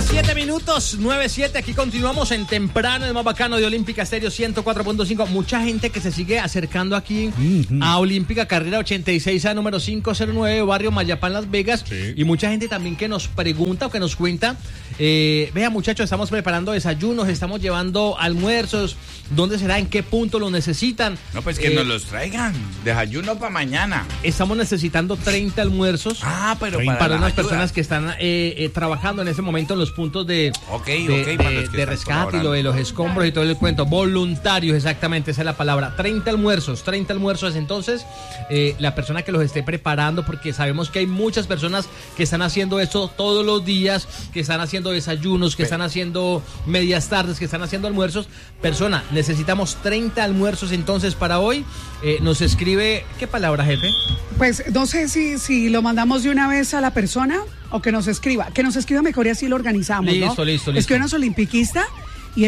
7 minutos, 9:07. Aquí continuamos en temprano, el más bacano de Olímpica Estéreo 104.5. Mucha gente que se sigue acercando aquí a Olímpica, carrera 86A, número 509, barrio Mayapán, Las Vegas. Sí. Y mucha gente también que nos pregunta o que nos cuenta. Vea, muchachos, estamos preparando desayunos, estamos llevando almuerzos. ¿Dónde será? ¿En qué punto lo necesitan? No, pues que nos los traigan. Desayuno para mañana. Estamos necesitando 30 almuerzos. Pero para unas personas que están trabajando en ese momento en los puntos de rescate y lo de los escombros y todo el cuento. Voluntarios, exactamente, esa es la palabra. 30 almuerzos. Entonces, la persona que los esté preparando, porque sabemos que hay muchas personas que están haciendo esto todos los días, que están haciendo desayunos, que están haciendo medias tardes, que están haciendo almuerzos. Persona, necesitamos 30 almuerzos entonces para hoy. Nos escribe, ¿qué palabra, jefe? Pues no sé si lo mandamos de una vez a la persona o que nos escriba. Que nos escriba mejor y así lo organizamos, listo, ¿no? Listo. Escríbanos Olimpiquista y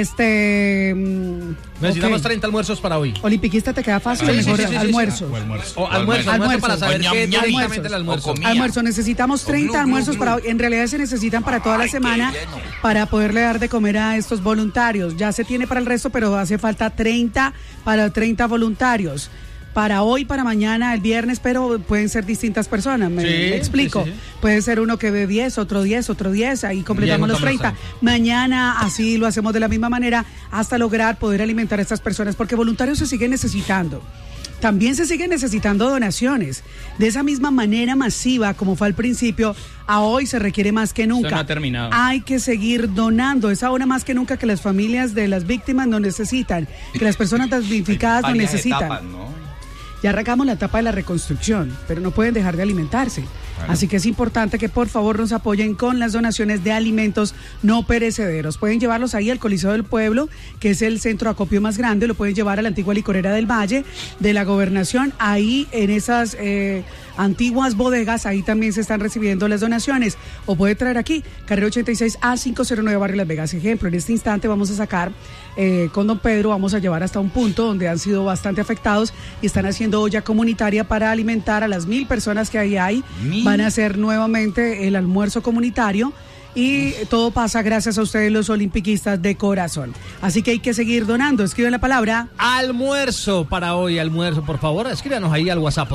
necesitamos 30 almuerzos para hoy. Olimpiquista te queda fácil, mejor almuerzos. Almuerzo para saber qué directamente el almuerzo. Almuerzo, necesitamos 30 almuerzos para hoy. En realidad se necesitan para toda la semana para poderle dar de comer a estos voluntarios. Ya se tiene para el resto, pero hace falta 30 para 30 voluntarios. Para hoy, para mañana, el viernes, pero pueden ser distintas personas, me explico. Sí. Puede ser uno que ve 10, otro 10, ahí completamos los 30. Mañana así lo hacemos de la misma manera hasta lograr poder alimentar a estas personas, porque voluntarios se siguen necesitando. También se siguen necesitando donaciones. De esa misma manera masiva como fue al principio, a hoy se requiere más que nunca. Eso no ha terminado. Hay que seguir donando. Es ahora más que nunca que las familias de las víctimas lo necesitan, que las personas damnificadas lo necesitan. Etapas, ¿no? Ya arrancamos la etapa de la reconstrucción, pero no pueden dejar de alimentarse. Claro. Así que es importante que por favor nos apoyen con las donaciones de alimentos no perecederos. Pueden llevarlos ahí al Coliseo del Pueblo, que es el centro de acopio más grande. Lo pueden llevar a la antigua licorera del Valle, de la Gobernación. Ahí en esas antiguas bodegas, ahí también se están recibiendo las donaciones. O puede traer aquí, carrera 86A 509, barrio Las Vegas. Ejemplo, en este instante vamos a sacar con don Pedro, vamos a llevar hasta un punto donde han sido bastante afectados y están haciendo olla comunitaria para alimentar a las 1,000 personas que ahí hay. Van a hacer nuevamente el almuerzo comunitario y todo pasa gracias a ustedes los olimpiquistas de corazón. Así que hay que seguir donando. Escriben la palabra almuerzo para hoy, almuerzo, por favor. Escríbanos ahí al WhatsApp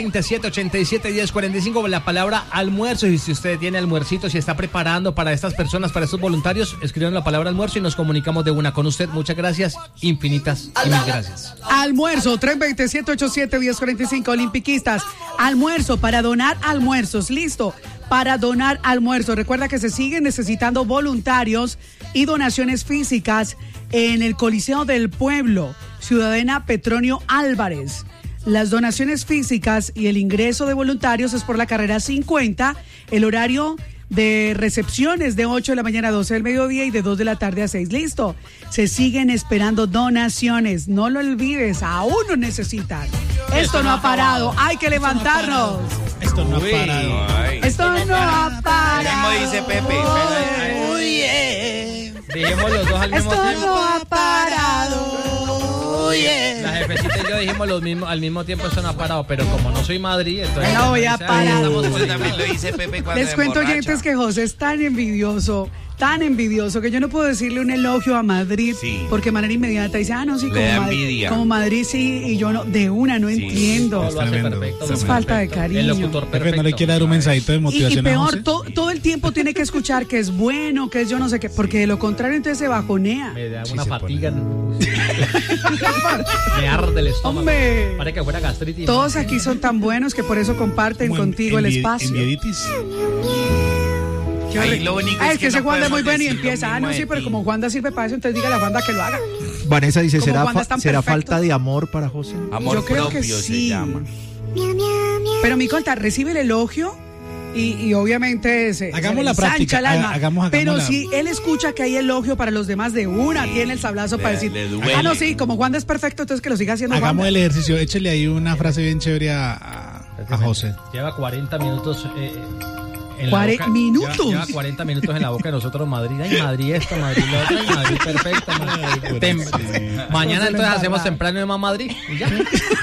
327-87-1045 la palabra almuerzo. Y si usted tiene almuercito, si está preparando para estas personas, para estos voluntarios, escriban la palabra almuerzo y nos comunicamos de una con usted. Muchas gracias, infinitas y mil gracias. Almuerzo, 327-87-1045, olimpiquistas. Almuerzo para donar almuerzos, listo. Para donar almuerzo. Recuerda que se siguen necesitando voluntarios y donaciones físicas en el Coliseo del Pueblo, Ciudadela Petronio Álvarez. Las donaciones físicas y el ingreso de voluntarios es por la carrera 50, el horario de recepciones de 8 de la mañana a 12 del mediodía y de 2 de la tarde a 6. Listo. Se siguen esperando donaciones. No lo olvides, aún lo necesitan. Esto no ha parado. Hay que levantarnos. Esto no ha parado. Esto no ha parado. Como dice Pepe. Dijimos los dos al mismo tiempo. Esto no ha parado. La jefecita y yo dijimos al mismo tiempo, esto no ha parado, pero como no soy Madrid, entonces no voy a parar. También lo dice Pepe cuando les cuento, oyentes, que José es tan envidioso que yo no puedo decirle un elogio a Madrid, porque de manera inmediata dice, no, sí, como Madrid sí, y yo no, de una, no entiendo. Lo hace perfecto. Eso es falta de cariño. El locutor perfecto. No le quiere dar un mensajito de motivación. Y peor, todo el tiempo tiene que escuchar que es bueno, que es yo no sé qué, porque de lo contrario entonces se bajonea. Me da una fatiga. Me arde el estómago. Hombre. Parece que fuera gastritis. Todos aquí son tan buenos que por eso comparten contigo el espacio. Enviditis. Ahí lo único es que ese no Juanda es muy podemos bueno y decir empieza. lo mismo pero como Juanda sirve para eso, entonces diga a la Juanda que lo haga. Vanessa dice, Como ¿será falta de amor para José? Amor Yo creo propio que sí. se llama. Pero mi conta, recibe el elogio y obviamente hagamos la práctica. El alma. Hagamos pero la... si él escucha que hay elogio para los demás de una, tiene el sablazo para decir, no, sí, como Juanda es perfecto, entonces que lo siga haciendo. Hagamos Juanda. el ejercicio, échele ahí una frase bien chévere a José. Lleva 40 minutos... ¿minutos? Lleva 40 minutos en la boca de nosotros, Madrid. Ay, Madrid esto, Madrid lo otro, Madrid perfecto. Mañana entonces hacemos temprano de más Madrid y ya.